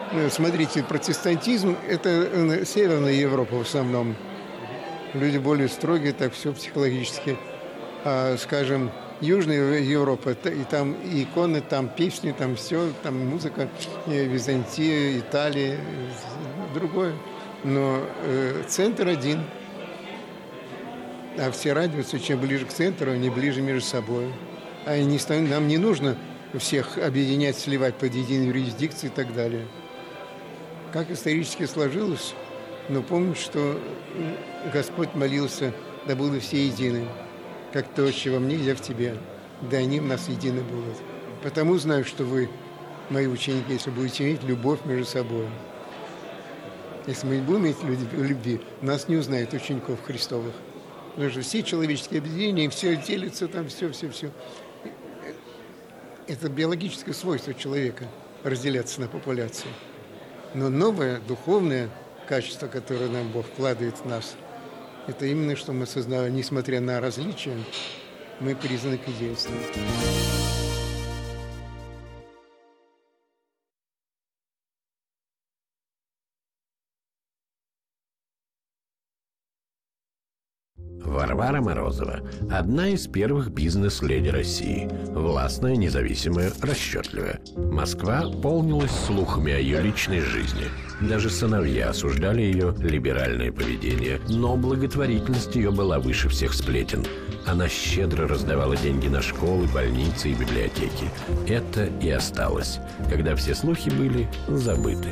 Смотрите, протестантизм – это Северная Европа в основном. Люди более строгие, так все психологически. А, скажем, Южная Европа, и там и иконы, там песни, там все, там музыка, Византия, Италия, другое. Но центр один. А все радуются, чем ближе к центру, они ближе между собой. Нам не нужно всех объединять, сливать под единой юрисдикцией и так далее. Как исторически сложилось, но помню, что Господь молился, да будут все едины, как то, отче во мне, я в тебе, да они в нас едины будут. Потому знаю, что вы, мои ученики, если будете иметь любовь между собой. Если мы не будем иметь любви, нас не узнают учеников Христовых. Потому что все человеческие объединения, все делятся там, все. Это биологическое свойство человека – разделяться на популяции. Но новое духовное качество, которое нам Бог вкладывает в нас, это именно, что мы осознаем, несмотря на различия, мы призваны к единству. Варвара Морозова – одна из первых бизнес-леди России. Властная, независимая, расчетливая. Москва полнилась слухами о ее личной жизни. Даже сыновья осуждали ее либеральное поведение. Но благотворительность ее была выше всех сплетен. Она щедро раздавала деньги на школы, больницы и библиотеки. Это и осталось, когда все слухи были забыты.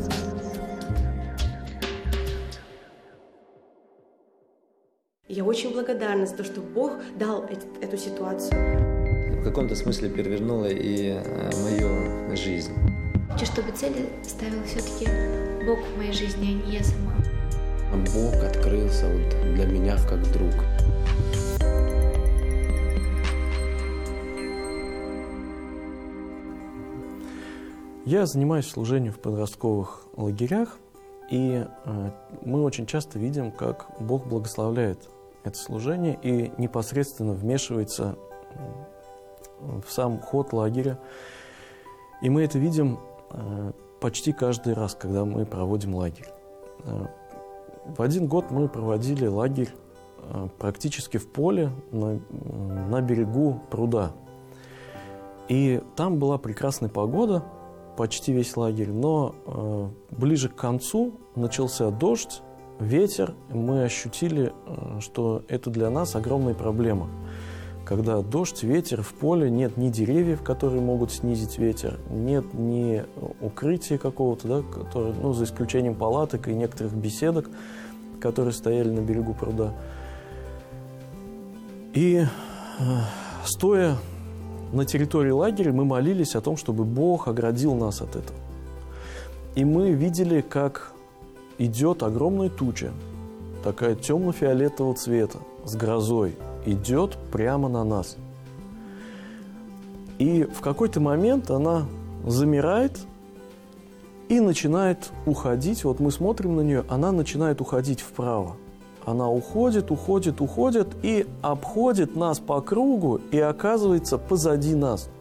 Я очень благодарна за то, что Бог дал эту ситуацию. В каком-то смысле перевернула и мою жизнь. Хочу, чтобы цели ставил все-таки Бог в моей жизни, а не я сама. Бог открылся вот для меня как друг. Я занимаюсь служением в подростковых лагерях, и мы очень часто видим, как Бог благословляет это служение и непосредственно вмешивается в сам ход лагеря. И мы это видим почти каждый раз, когда мы проводим лагерь. В один год мы проводили лагерь практически в поле на берегу пруда. И там была прекрасная погода, почти весь лагерь, но ближе к концу начался дождь, ветер, и мы ощутили, что это для нас огромная проблема. Когда дождь, ветер в поле, нет ни деревьев, которые могут снизить ветер, нет ни укрытия какого-то, да, который, за исключением палаток и некоторых беседок, которые стояли на берегу пруда. И стоя на территории лагеря, мы молились о том, чтобы Бог оградил нас от этого. И мы видели, как идет огромная туча, такая темно-фиолетового цвета, с грозой, идет прямо на нас. И в какой-то момент она замирает и начинает уходить. Вот мы смотрим на нее, она начинает уходить вправо. Она уходит и обходит нас по кругу и оказывается позади нас.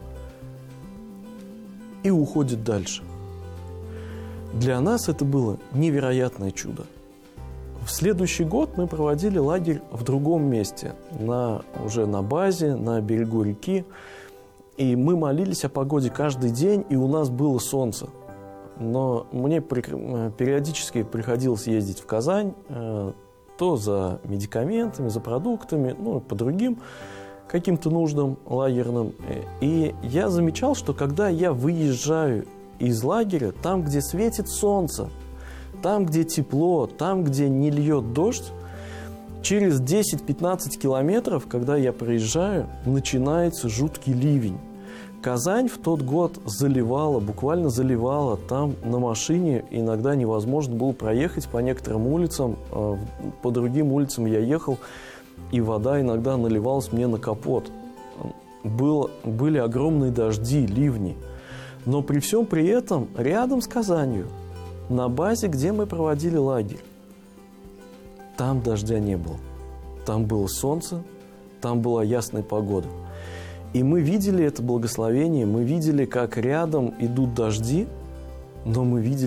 И уходит дальше. Для нас это было невероятное чудо. В следующий год мы проводили лагерь в другом месте, уже на базе, на берегу реки. И мы молились о погоде каждый день, и у нас было солнце. Но мне периодически приходилось ездить в Казань, то за медикаментами, за продуктами, по другим каким-то нуждам лагерным. И я замечал, что когда я выезжаю из лагеря, там, где светит солнце, там, где тепло, там, где не льет дождь, через 10-15 километров, когда я проезжаю, начинается жуткий ливень. Казань в тот год буквально заливала. Там на машине иногда невозможно было проехать по некоторым улицам. По другим улицам я ехал, и вода иногда наливалась мне на капот. Были огромные дожди, ливни. Но при всем при этом рядом с Казанью, на базе, где мы проводили лагерь, там дождя не было. Там было солнце, там была ясная погода. И мы видели это благословение, мы видели, как рядом идут дожди, но мы видели